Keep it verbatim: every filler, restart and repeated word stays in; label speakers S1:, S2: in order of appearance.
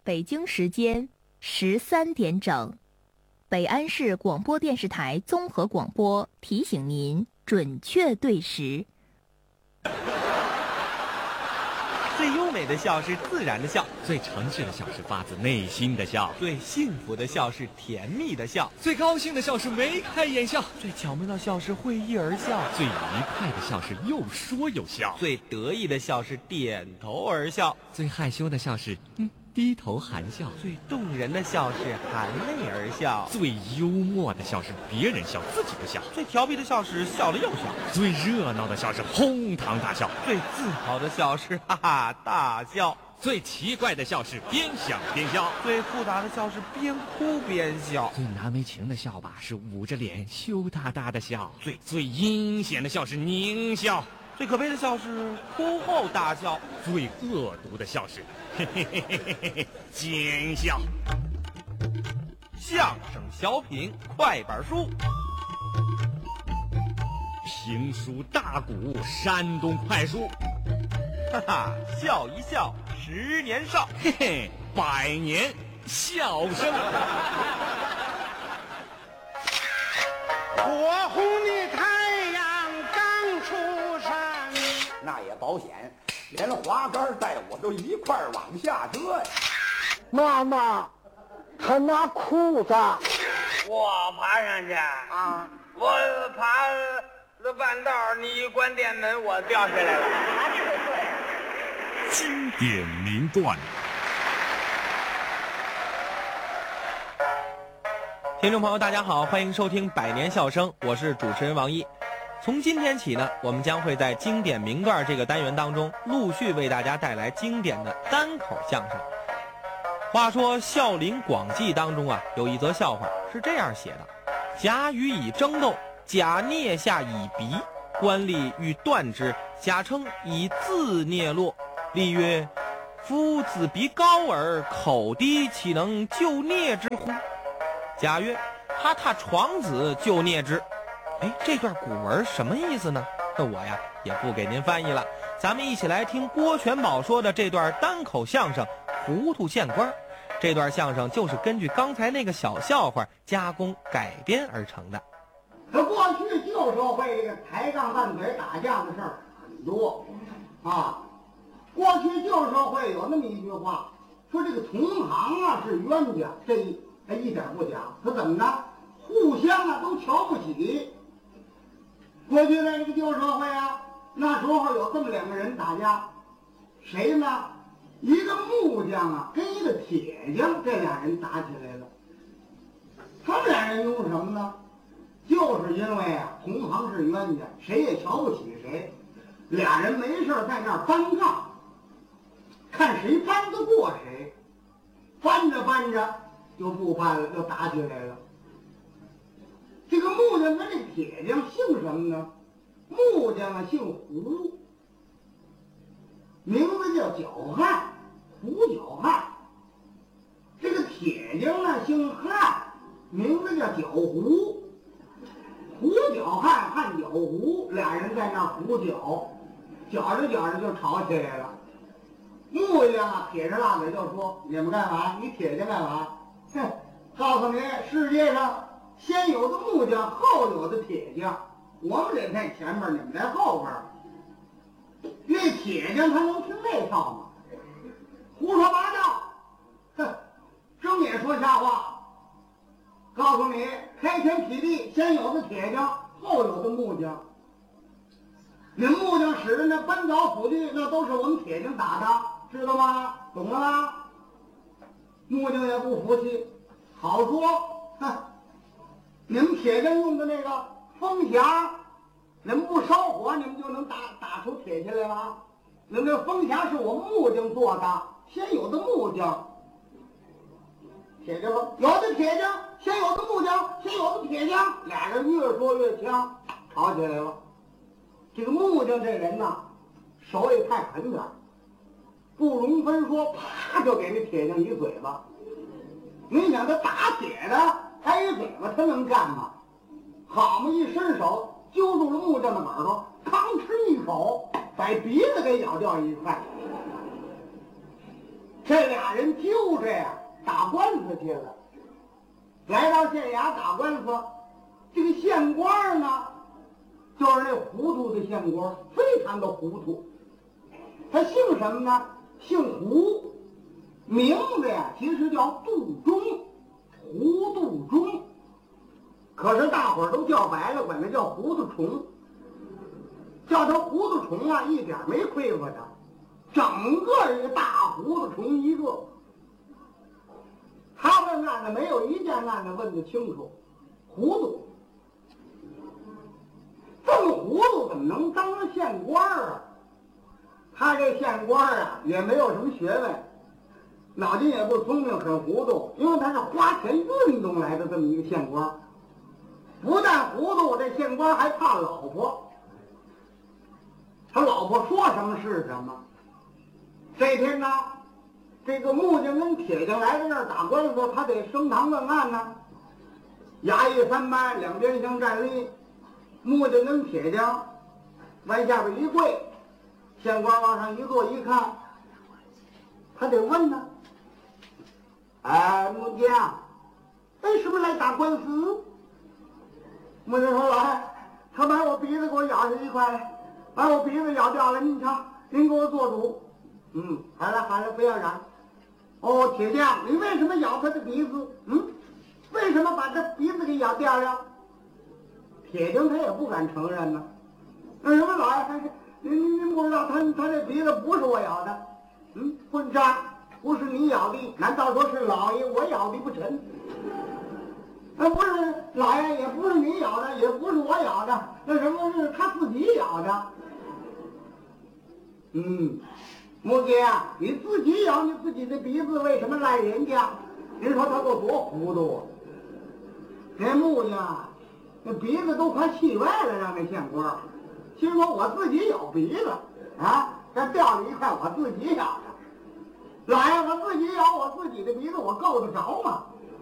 S1: 北京时间十三点整，北安市广播电视台综合广播提醒您准确对时。
S2: 最优美的笑是自然的笑，
S3: 最诚实的笑是发自内心的笑，
S2: 最幸福的笑是甜蜜的笑，
S3: 最高兴的笑是眉开眼笑，
S2: 最巧妙的笑是会意而笑，
S3: 最愉快的笑是又说又笑，
S2: 最得意的笑是点头而笑，
S3: 最害羞的笑是嗯低头含笑，
S2: 最动人的笑是含泪而笑，
S3: 最幽默的笑是别人笑自己不笑，
S2: 最调皮的笑是笑了又笑，
S3: 最热闹的笑是哄堂大笑，
S2: 最自豪的笑是哈哈大笑，
S3: 最奇怪的笑是边想边笑，
S2: 最复杂的笑是边哭边笑，
S3: 最难为情的笑吧是捂着脸羞答答的笑，最最阴险的笑是狞笑，
S2: 最可悲的笑是哭后大笑，
S3: 最恶毒的笑是嘿嘿嘿嘿嘿嘿奸笑。
S2: 相声小品快板书，
S3: 评书大鼓山东快书，
S2: 哈哈，笑一笑十年少，
S3: 嘿嘿，百年笑声。
S4: 火红的太阳刚出山，
S5: 那也保险，连滑竿带我都一块儿往下折呀。
S4: 妈妈，他拿裤子，
S6: 我爬上去
S4: 啊，
S6: 我爬了半道，你一关电门，我掉下来了。
S7: 经典名段。
S2: 听众朋友大家好，欢迎收听百年笑声，我是主持人王一。从今天起呢，我们将会在经典名段这个单元当中陆续为大家带来经典的单口相声。话说《笑林广记》当中啊，有一则笑话是这样写的：甲与乙争斗，甲啮下乙鼻，官吏欲断之，甲称以自啮落。吏曰：夫子鼻高耳，口低，岂能就啮之乎？甲曰：他踏床子就啮之。哎，这段古文什么意思呢？那我呀也不给您翻译了，咱们一起来听郭全宝说的这段单口相声《糊涂县官》。这段相声就是根据刚才那个小笑话加工改编而成的。
S4: 可过去旧社会这个抬杠拌嘴打架的事儿很多啊。过去旧社会有那么一句话，说这个同行啊是冤家，这一哎一点不假。可怎么着？互相啊都瞧不起。过去在这个旧社会啊，那时候有这么两个人打架，谁呢？一个木匠啊跟一个铁匠，这俩人打起来了。他们俩人因为什么呢？就是因为啊同行是冤家，谁也瞧不起谁，俩人没事在那儿翻杠，看谁翻得过谁，翻着翻着就不翻了，就打起来了。这个木匠跟这铁匠姓什么呢？木匠啊姓胡，名字叫脚汉，胡脚汉。这个铁匠呢姓汉，名字叫脚胡。胡脚汉汉脚胡，俩人在那儿胡搅，搅着搅着就吵起来了。木匠啊撇着大嘴就说：你们干嘛？你铁匠干嘛？哼，告诉你，世界上先有的木匠，后有的铁匠，我们得在前面，你们在后边。那铁匠他能听那套吗？胡说八道，哼，睁眼说瞎话。告诉你，开天辟地，先有的铁匠，后有的木匠。你们木匠使的那扳倒斧锯，那都是我们铁匠打的，知道吗？懂了吗？木匠也不服气，好说，哼，你们铁匠用的那个风匣，你们不烧火，你们就能打打出铁器来吗？你们这风匣是我们木匠做的，先有的木匠。铁匠说：有的铁匠，先有的木匠，先有的铁匠。俩人越说越呛，吵起来了。这个木匠这人呐，手也太狠点儿，不容分说，啪就给那铁匠一嘴巴。你想他打铁的挨嘴巴，他能干吗？好嘛，一伸手揪住了木匠的耳朵，吭哧一口，把鼻子给咬掉一块。 这俩人揪着呀打官司去了。来到县衙打官司，这个县官呢，就是那糊涂的县官，非常的糊涂。他姓什么呢？姓胡，名字呀其实叫杜忠，胡杜忠。可是大伙儿都叫白了，管他叫糊涂虫。叫他糊涂虫啊，一点没亏负他，整个一个大糊涂虫一个。他问案子没有一件案子问得清楚，糊涂。这么糊涂怎么能当上县官啊？他这县官啊也没有什么学问，脑筋也不聪明，很糊涂，因为他是花钱运动来的这么一个县官。不但糊涂，这县官还怕老婆。他老婆说什么是什么。这天呢，这个木匠跟铁匠来到这儿打官司，他得升堂问案呢。衙役三班两边相站立，木匠跟铁匠往下边一跪，县官往上一坐一看，他得问呢。哎，木匠，为什么来打官司？木匠说：来，他把我鼻子给我咬下一块，把我鼻子咬掉了，您瞧，您给我做主。嗯，好了好了，不要嚷。哦，铁匠，你为什么咬他的鼻子？嗯，为什么把他鼻子给咬掉了？铁匠他也不敢承认呢。那什么老爷，您您您不知道他他这鼻子不是我咬的。嗯，混账，不是你咬的，难道说是老爷我咬的不成？那不是老爷，也不是你咬的，也不是我咬的，那什么是他自己咬的？嗯，木匠，你自己咬你自己的鼻子，为什么赖人家？您说他够多糊涂啊！这木匠那鼻子都快气歪了，让那县官心说我自己咬鼻子啊，这掉了一块我自己咬的。老爷，我自己咬我自己的鼻子，我够得着吗？